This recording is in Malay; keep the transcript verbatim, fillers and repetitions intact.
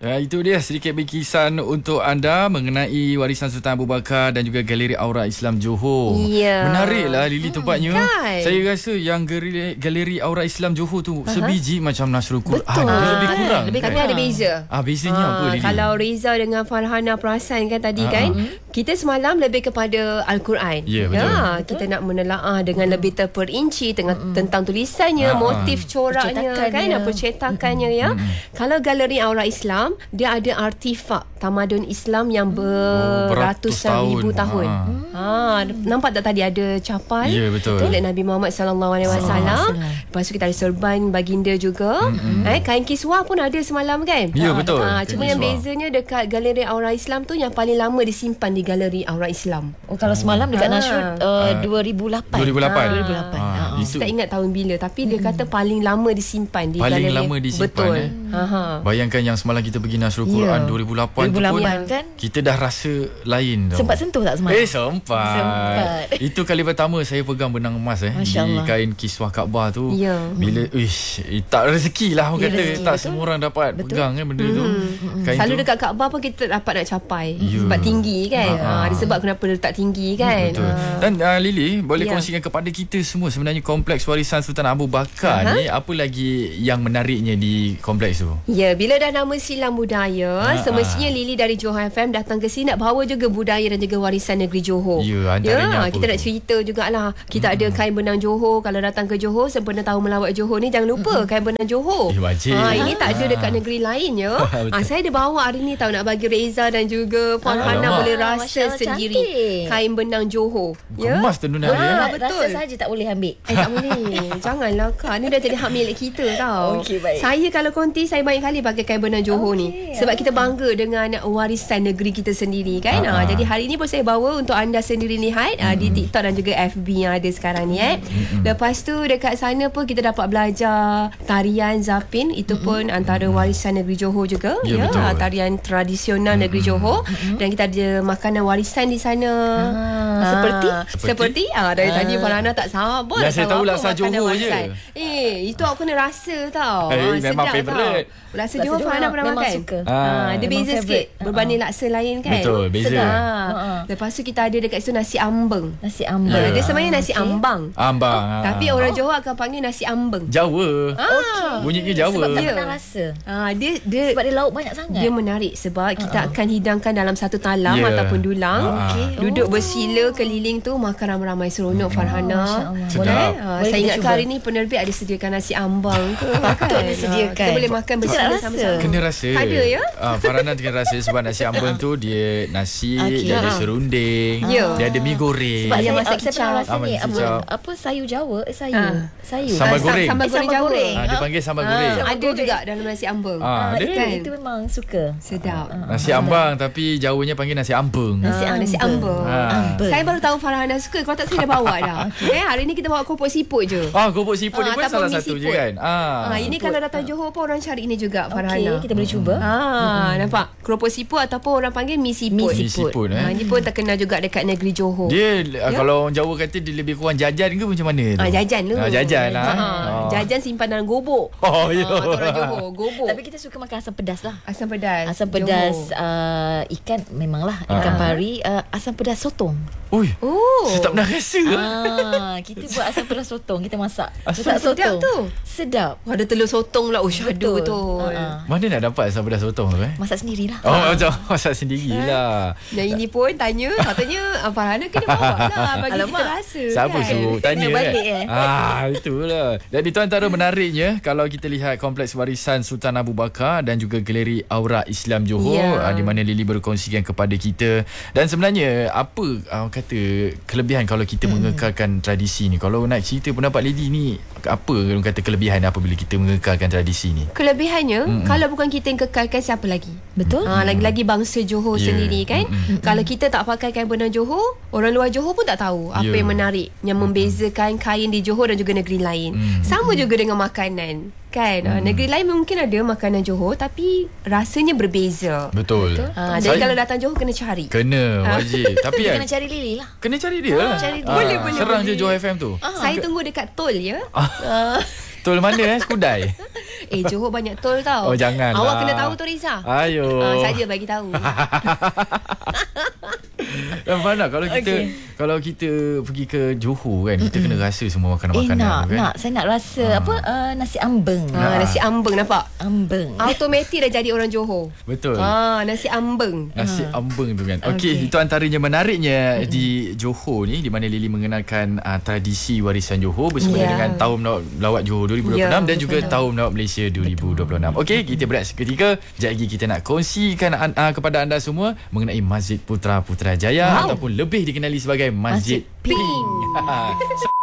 Ya, itu dia sedikit bingkisan untuk anda mengenai warisan Sultan Abu Bakar dan juga Galeri Aura Islam Johor. Ya. Menariklah Lily tempatnya. Kan? Saya rasa yang Galeri, Galeri Aura Islam Johor tu uh-huh. sebiji macam Nasrul Quran. Betul. Dia Ah, lebih kurang. Lebih kan? Ada beza. Ah, bezanya Ah, apa Lily? Kalau Reza dengan Farhana perasan kan tadi Ah, kan, ah. kita semalam lebih kepada Al-Quran. Ya, betul. Ya, kita nak menelaah dengan lebih terperinci dengan mm-hmm. tentang tulisannya, Ah, ah. motif coraknya kan, dan percetakannya ya. Mm-hmm. Kalau Galeri Aura Islam, dia ada artifak tamadun Islam yang beratusan beratus ribu tahun. tahun. Ha, nampak tak tadi ada capal? Ya, betul. Milik Nabi Muhammad sallallahu alaihi wasallam. Lepas tu kita ada serban baginda juga. Mm-hmm. Eh, kain kiswah pun ada semalam kan? Ya, betul. Ha, Kain cuma yang kiswah. bezanya dekat Galeri Aura Islam tu yang paling lama disimpan di Galeri Aura Islam. Oh, kalau semalam dekat Ah. Nasrul uh, dua ribu lapan. dua ribu lapan. dua ribu lapan. Ah, Ah, itu Tak ingat tahun bila, tapi dia kata paling lama disimpan di paling galeri. lama disimpan. Betul. Eh. Aha. Bayangkan yang semalam kita pergi Nasrul Ya. Quran dua ribu lapan tu dua ribu pun lapan kan? kita dah rasa lain tau. Sempat sentuh tak semalam? Eh sempat. Sempat. Itu kali pertama saya pegang benang emas eh Masya di Allah. kain kiswah Kaabah tu. Ya. Bila ish, eh, tak rezeki lah orang Ya, kata. rezeki, Tak betul. semua orang dapat Betul. pegang kan benda tu. Kain Selalu tu. dekat Kaabah pun kita tak dapat nak capai. Ya. Sebab tinggi kan. Ha, Ha, ha. ada sebab kenapa dia letak tinggi kan. Betul. Ha. Dan uh, Lily boleh Ya. kongsikan kepada kita semua sebenarnya kompleks warisan Sultan Abu Bakar Aha. ni apa lagi yang menariknya di kompleks tu? Ya, bila dah nama silam budaya, Ha, semestinya ha. Lily dari Johor F M datang ke sini nak bawa juga budaya dan juga warisan negeri Johor. Ya, antaranya apa kita nak tu? cerita jugalah. Kita hmm. ada kain benang Johor. Kalau datang ke Johor, sempena tahu melawat Johor ni jangan lupa hmm. kain benang Johor. Eh, wajib. Ha, ini tak ada Ha. dekat negeri lain ya. Betul. ha, saya ada bawa hari ni tahu nak bagi Reza dan juga Farhana Alamak. boleh Masya rasa Allah, sendiri cantik. kain benang Johor. Ya. Kemas tu Nuna dia. Ah, Ah, betul. Rasa saja tak boleh ambil. Eh tak boleh. Janganlah Kak. Ni dah jadi hak milik kita tau. Okey, baik. Saya kalau konti saya banyak kali pakai kain benang Johor Okey, ni. Sebab kita bangga dengan warisan negeri kita sendiri kan. Ah. Ha, jadi hari ni pun saya bawa untuk anda sendiri lihat hmm. di TikTok dan juga F B yang ada sekarang ni eh. Hmm. Lepas tu dekat sana pun kita dapat belajar tarian Zapin. Itu pun hmm. antara warisan negeri Johor juga. Ya, betul. Ha, tarian tradisional hmm. negeri Johor. Hmm. Dan kita ada makanan warisan di sana. Ah, Seperti Seperti? Seperti ah dari Ah. tadi Farhana tak sabar. Yang saya tahu apa laksa makanan Johor warisan. je. Eh, itu aku kena rasa tau. Eh, Ah, memang sedap favourite. tau. Laksa Laksa Johor Johor Farhana pernah memang makan? suka. Ah, Ah, dia memang beza favourite. sikit berbanding laksa lain kan. Betul, beza. Sedap. Ah. Lepas tu kita ada dekat situ nasi ambeng. Nasi ambeng. Ah, Ya. dia sebenarnya nasi Okey. ambang. Ambang. Tapi orang Johor akan panggil nasi ambeng. Jawa. Ah. Bunyinya Jawa. Sebab tak Ya. pernah rasa. Ah, dia dia Sebab dia lauk banyak sangat. dia menarik sebab kita akan hidangkan dalam satu talam Ya. ataupun dulang. Ah. Okey. Duduk Oh. bersila keliling tu makan ramai-ramai seronok Farhana. Masya Allah. Sedap. Boleh? Boleh Ha, kita saya ingat cuba. hari ni penerbit ada sediakan nasi ambang tu. Patut kan? disediakan. Ha, kita boleh makan Kita bersama nak rasa. sama-sama. Kena rasa. Ada ya? Ah, Farhana kena rasa sebab nasi ambeng tu dia nasi, Okey. dia ada Ah. serunding, Ya. dia ada mi goreng. Sebab Dia saya, masak saya pernah kicap. rasa Ah, ni masak apa, kicap. apa sayur Jawa, eh sayur. Ah. Sayur. Sambal Ah, goreng. Sambal Eh, goreng sambal Jawa. goreng. Ah, dia panggil sambal Ah. goreng. Ada goreng. juga dalam nasi ambeng. Ah, Ah, dia itu, kan? itu memang suka. Sedap. Nasi ambang tapi Jawanya panggil nasi ambeng. Nasi, ah, nasi ambeng. Ah. Ambeng. Saya baru tahu Farhana suka. Kalau tak saya dah bawa dah. Eh, hari ni kita bawa kopok siput je. Ah, gopok siput ni Ah, pun ataupun salah mi satu je siput. kan. Ah. Ah, ini kalau datang Johor pun orang cari ini juga Farhana. Okey, kita boleh cuba. Ah, nampak? Keropok siput ataupun orang panggil mi siput. Mi siput, eh. Ah, ini pun terkenal juga dekat negeri Johor. Dia ya? Kalau orang Jawa kata dia lebih kurang jajan ke macam mana tu? Ah, jajan lu. Ah, jajan lah. Ah, Oh. Jajan simpan dalam gobok. Oh, ya. Ah, tu orang Johor, gobok. Tapi kita suka makan asam pedas lah. Asam pedas. Asam pedas Johor. uh, ikan memanglah ikan Ah. pari, uh, asam pedas sotong. Ui. Oh. Saya tak pernah rasa. Ah, kita buat asam pedas sotong, kita masak. Asam Masak sedap sotong. tu. Sedap. Oh, ada telur sotong pula. Oh, syahdu betul. Ah, ah. Mana nak dapat asam pedas sotong tu eh? Masak sendirilah. Oh, macam masak sendirilah. Dan ini pun tanya, katanya ah, Farhana kena bawa lah bagi Alamak. kita rasa. Siapa kan? suruh tanya Kena balik, kan? eh? Ah, itulah. Dan itu antara menariknya kalau kita lihat kompleks warisan Sultan Abu Bakar dan juga Galeri Aura Islam Johor, Ya. ah, di mana Lily berkongsikan kepada kita. Dan sebenarnya apa ah, kata kelebihan kalau kita hmm. mengekalkan tradisi ni? Kalau nak cerita pendapat Lily ni, apa orang kata kelebihan apabila kita mengekalkan tradisi ni? Kelebihannya, Mm-mm. kalau bukan kita yang kekalkan, siapa lagi? Betul? Ha, lagi-lagi bangsa Johor Yeah. sendiri kan. Mm-mm. Kalau kita tak pakai kain benang Johor, orang luar Johor pun tak tahu apa Yeah. yang menarik, yang membezakan kain di Johor dan juga negeri lain. Mm. Sama juga dengan makanan kan. Ha, Mm. negeri lain mungkin ada makanan Johor tapi rasanya berbeza. Betul. Ha, jadi kalau datang Johor kena cari. Kena wajib. Tapi Kita kan kena cari Lily lah. kena cari dia lah. cari dia. Ah, Boleh, boleh, serang boleh. je Johor F M tu. Saya tunggu dekat tol ya. Tol mana eh? Skudai. Eh, Johor banyak tol tau. Oh, janganlah. Awak kena tahu tu, Riza. Ayo. Ah, saja bagi tahu. Dan Fana, kalau kita Okey. kalau kita pergi ke Johor kan, kita kena rasa semua makanan-makanan Eh nak, tu kan. nak. Saya nak rasa apa uh, nasi ambeng. Ah, nasi ambeng nampak. Ambeng. Automatik dah jadi orang Johor. Betul. Ah, nasi ambeng. Nasi ambeng tu kan. Okey, Okey. itu antaranya menariknya di Johor ni, di mana Lily mengenalkan uh, tradisi warisan Johor bersama Ya. dengan Tahun Melawat, Melawat Johor dua ribu dua puluh enam Ya, dan juga betul. Tahun Melawat Malaysia dua ribu dua puluh enam. Okey, kita berehat seketika. Sekejap lagi kita nak kongsikan uh, kepada anda semua mengenai Masjid Putra Putrajaya Wow. ataupun lebih dikenali sebagai Masjid, Masjid Pink. Pink.